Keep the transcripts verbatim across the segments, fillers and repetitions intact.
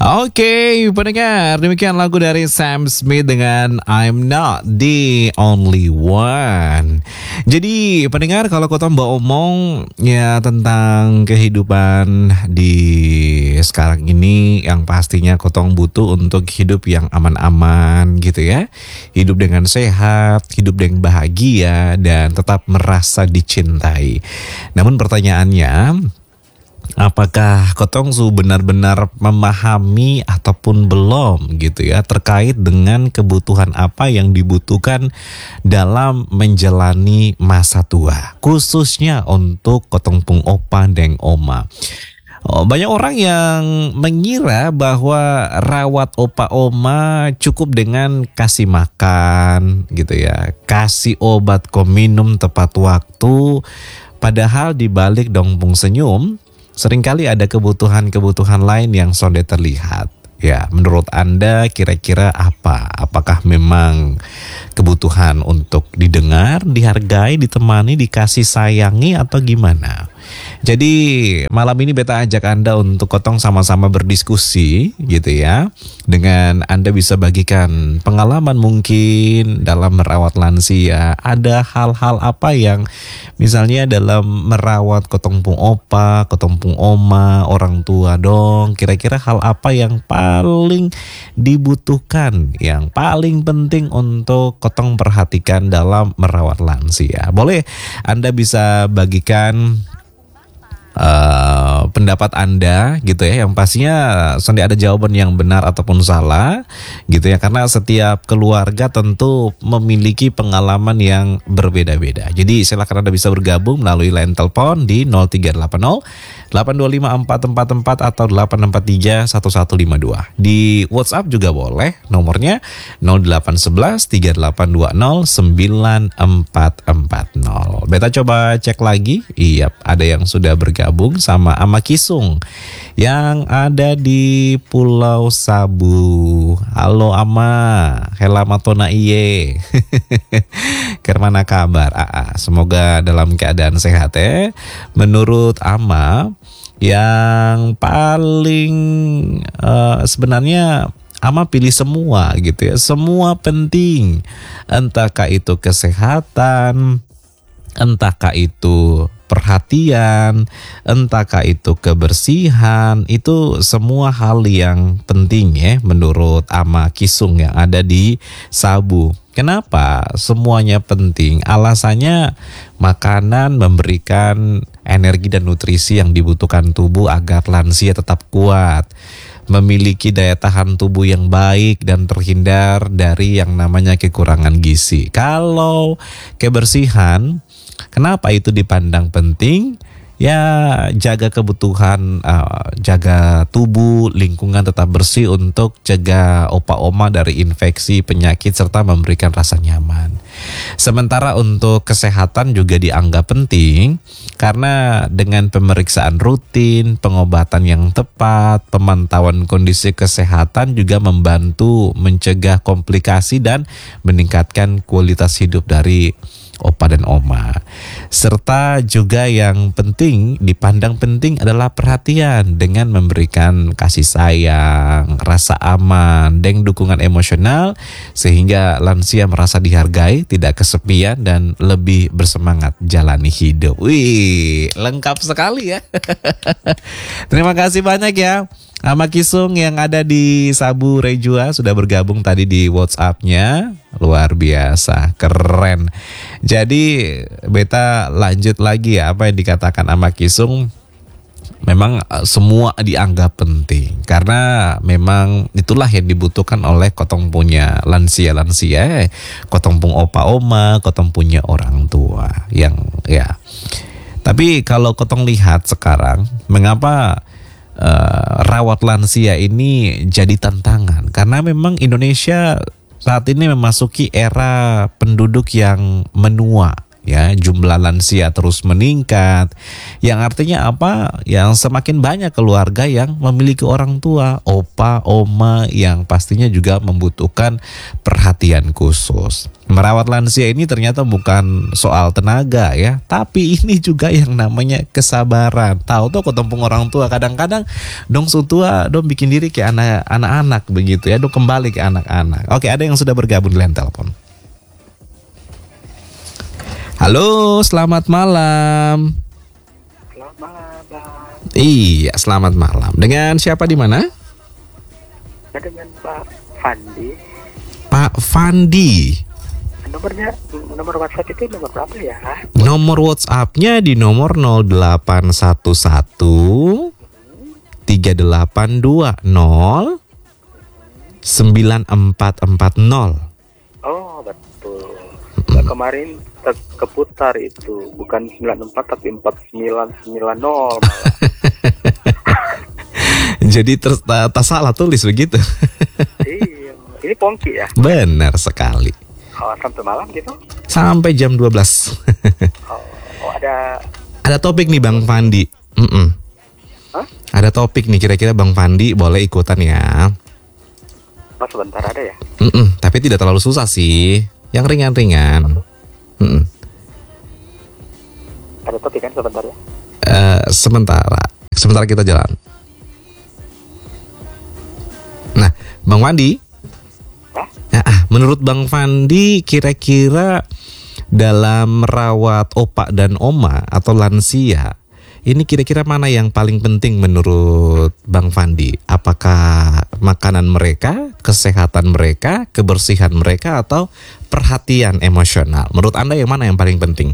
Oke, pendengar, demikian lagu dari Sam Smith dengan I'm Not the Only One. Jadi pendengar, kalau kota mbak omong ya tentang kehidupan di sekarang ini, yang pastinya kotong butuh untuk hidup yang aman-aman gitu ya. Hidup dengan sehat, hidup dengan bahagia, dan tetap merasa dicintai. Namun pertanyaannya, apakah kotong su benar-benar memahami ataupun belum gitu ya terkait dengan kebutuhan apa yang dibutuhkan dalam menjalani masa tua, khususnya untuk kotong pung opa deng oma. Oh, banyak orang yang mengira bahwa rawat opa oma cukup dengan kasih makan gitu ya, kasih obat ko minum tepat waktu, padahal dibalik dongpung senyum seringkali ada kebutuhan-kebutuhan lain yang sonde terlihat. Ya, menurut Anda kira-kira apa? Apakah memang kebutuhan untuk didengar, dihargai, ditemani, dikasih sayangi, atau gimana? Jadi malam ini beta ajak Anda untuk kotong sama-sama berdiskusi gitu ya. Dengan Anda bisa bagikan pengalaman mungkin dalam merawat lansia. Ada hal-hal apa yang misalnya dalam merawat kotong pung opa, kotong pung oma, orang tua dong. Kira-kira hal apa yang paling dibutuhkan, yang paling penting untuk kotong perhatikan dalam merawat lansia. Boleh Anda bisa bagikan Uh, pendapat Anda gitu ya, yang pastinya sonde ada jawaban yang benar ataupun salah gitu ya, karena setiap keluarga tentu memiliki pengalaman yang berbeda-beda. Jadi silakan Anda bisa bergabung melalui line telepon di nol tiga delapan nol delapan dua lima empat empat empat atau delapan empat tiga satu satu lima dua. Di WhatsApp juga boleh, nomornya nol delapan satu satu tiga delapan dua nol sembilan empat empat nol. Beta coba cek lagi. Iya, ada yang sudah bergabung Gabung sama Ama Kisung yang ada di Pulau Sabu. Halo Ama, hela matona iye. Kermana kabar? Aa, semoga dalam keadaan sehat ya. Menurut Ama, yang paling uh, sebenarnya Ama pilih semua gitu ya. Semua penting. Entahkah itu kesehatan, entahkah itu perhatian, entahkah itu kebersihan, itu semua hal yang penting ya menurut Ama Kisung yang ada di Sabu. Kenapa semuanya penting? Alasannya makanan memberikan energi dan nutrisi yang dibutuhkan tubuh agar lansia tetap kuat, memiliki daya tahan tubuh yang baik dan terhindar dari yang namanya kekurangan gizi. Kalau kebersihan, kenapa itu dipandang penting? Ya, jaga kebutuhan, uh, jaga tubuh, lingkungan tetap bersih untuk jaga opa oma dari infeksi, penyakit, serta memberikan rasa nyaman. Sementara untuk kesehatan juga dianggap penting karena dengan pemeriksaan rutin, pengobatan yang tepat, pemantauan kondisi kesehatan juga membantu mencegah komplikasi dan meningkatkan kualitas hidup dari opa dan oma. Serta juga yang penting, dipandang penting adalah perhatian dengan memberikan kasih sayang, rasa aman, dan dukungan emosional sehingga lansia merasa dihargai, tidak kesepian, dan lebih bersemangat jalani hidup. Wih, lengkap sekali ya. Terima kasih banyak ya Ama Kisung yang ada di Sabu Rejua, sudah bergabung tadi di WhatsApp-nya. Luar biasa, keren. Jadi beta lanjut lagi ya apa yang dikatakan Ama Kisung. Memang semua dianggap penting karena memang itulah yang dibutuhkan oleh kotong punya lansia-lansia, kotong pung opa oma, kotong punya orang tua yang ya. Tapi kalau kotong lihat sekarang, mengapa Uh, rawat lansia ini jadi tantangan? Karena memang Indonesia saat ini memasuki era penduduk yang menua ya, jumlah lansia terus meningkat. Yang artinya apa? Yang semakin banyak keluarga yang memiliki orang tua, opa, oma yang pastinya juga membutuhkan perhatian khusus. Merawat lansia ini ternyata bukan soal tenaga ya, tapi ini juga yang namanya kesabaran. Tahu tuh ketempung orang tua, kadang-kadang dong sutua dong bikin diri kayak anak, anak-anak begitu ya, dong kembali ke anak-anak. Oke, ada yang sudah bergabung di line telepon. Halo, selamat malam. Selamat malam, Bang. Iya, selamat malam. Dengan siapa di mana? Dengan Pak Fandi. Pak Fandi. Nomornya, nomor WhatsApp itu nomor berapa ya? Nomor WhatsApp-nya di nomor nol delapan satu satu tiga delapan dua nol sembilan empat empat nol. Oh, betul. Nah, kemarin ter- keputar itu bukan sembilan empat tapi empat sembilan sembilan nol malah. Jadi ter- tak salah tulis begitu. Iya, ini Pongki ya? Benar sekali. Oh, sampai malam gitu? Sampai jam dua belas. Oh, oh ada Ada topik nih Bang Fandi. Mm-mm. Hah? Ada topik nih, kira-kira Bang Fandi boleh ikutan ya. Mas sebentar ada ya? Mm-mm. Tapi tidak terlalu susah sih, yang ringan-ringan. Mm-mm. Ada topik kan sebentar ya? Eh, sementara, sementara kita jalan. Nah, Bang Fandi, Hah? ya, ah, menurut Bang Fandi kira-kira dalam merawat opa dan oma atau lansia, ini kira-kira mana yang paling penting menurut Bang Fandi? Apakah makanan mereka, kesehatan mereka, kebersihan mereka, atau perhatian emosional? Menurut Anda yang mana yang paling penting?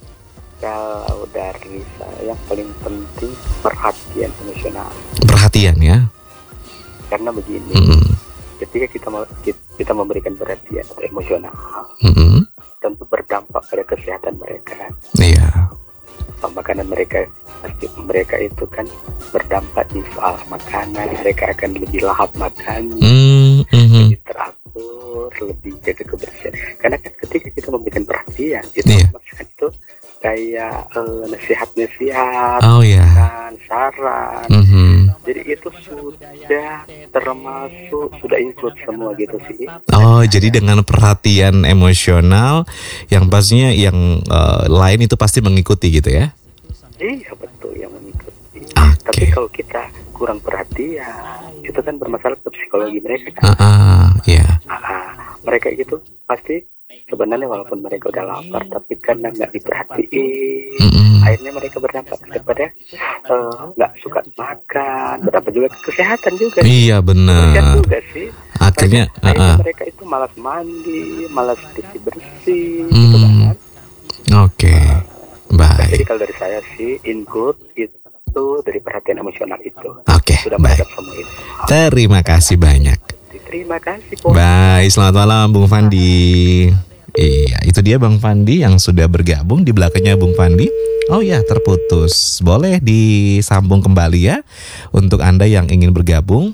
Kalau dari saya yang paling penting perhatian emosional. Perhatian ya. Karena begini, Mm-mm. ketika kita mau- kita memberikan perhatian emosional, Mm-mm. tentu berdampak pada kesehatan mereka. Iya. Makanan mereka pasti mereka itu kan berdampak di soal makanan, mereka akan lebih lahap makan, Mm, mhm. lebih teratur, lebih jaga kebersihan. Karena kan ketika kita memberikan perhatian, itu Iya. makan itu kayak eh, nasihat-nasihat, Oh ya. dan saran. Mhm. Jadi itu sudah termasuk sudah include semua gitu sih. Oh, jadi dengan perhatian emosional yang pastinya yang eh, lain itu pasti mengikuti gitu ya? Iya betul yang mengikuti. Oke. Tapi kalau kita kurang perhatian, itu kan bermasalah ke psikologi mereka Ah, kan. ah, ya. Ah, mereka itu pasti sebenarnya walaupun mereka udah lapar, tapi karena nggak diperhatiin, Mm-mm. akhirnya mereka berdampak kepada eh, nggak suka makan, berdampak juga ke kesehatan juga. Iya Kebersihan benar. juga sih. Akhirnya, mereka, akhirnya ah, ah. mereka itu malas mandi, malas bersih bersih, gitu Hmm. kan. Oke, Jadi baik. kalau dari saya sih include itu dari perhatian emosional itu Oke, sudah baik. menangkap semua itu. Terima kasih banyak. Terima kasih Pong. Baik, selamat malam Bung Fandi. Iya, itu dia Bang Fandi yang sudah bergabung. Di belakangnya Bung Fandi. Oh ya, terputus. Boleh disambung kembali ya untuk Anda yang ingin bergabung.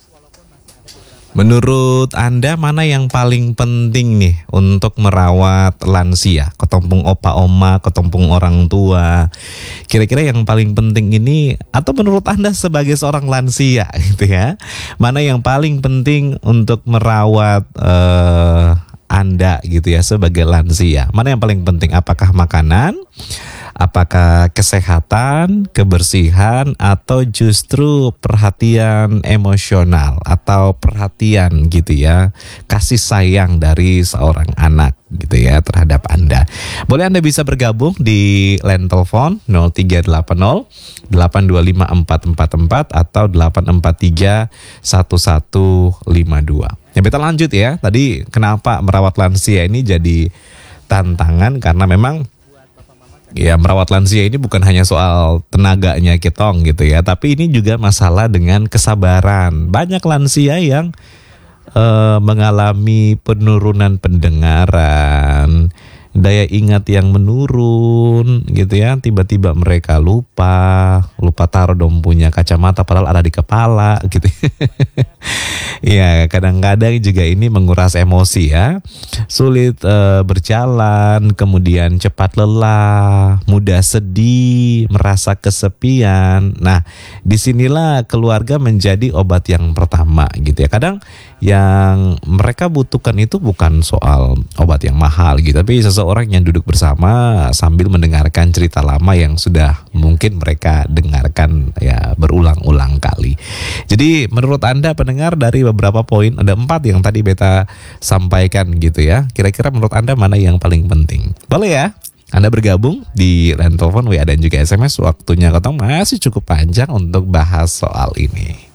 Menurut Anda mana yang paling penting nih untuk merawat lansia? Ketumpung opa oma, ketumpung orang tua. Kira-kira yang paling penting ini, atau menurut Anda sebagai seorang lansia gitu ya, mana yang paling penting untuk merawat eh, Anda gitu ya sebagai lansia? Mana yang paling penting? Apakah makanan? Apakah kesehatan, kebersihan, atau justru perhatian emosional atau perhatian gitu ya, kasih sayang dari seorang anak gitu ya terhadap Anda. Boleh Anda bisa bergabung di line telepon nol tiga delapan nol delapan dua lima empat empat empat atau delapan empat tiga satu satu lima dua. Ya, kita lanjut ya. Tadi kenapa merawat lansia ini jadi tantangan, karena memang ya merawat lansia ini bukan hanya soal tenaganya kitong gitu ya, tapi ini juga masalah dengan kesabaran. Banyak lansia yang eh, mengalami penurunan pendengaran, daya ingat yang menurun gitu ya. Tiba-tiba mereka lupa, lupa taruh dong punya kacamata padahal ada di kepala gitu. Iya, kadang-kadang juga ini menguras emosi ya. Sulit eh, berjalan, kemudian cepat lelah, mudah sedih, merasa kesepian. Nah, disinilah keluarga menjadi obat yang pertama gitu ya. Kadang yang mereka butuhkan itu bukan soal obat yang mahal gitu, tapi seseorang yang duduk bersama sambil mendengarkan cerita lama yang sudah mungkin mereka dengarkan ya berulang-ulang kali. Jadi menurut Anda pendengar, dari beberapa poin ada empat yang tadi Beta sampaikan gitu ya. Kira-kira menurut Anda mana yang paling penting? Boleh ya Anda bergabung di line telepon, W A dan juga S M S. Waktunya ketemu masih cukup panjang untuk bahas soal ini.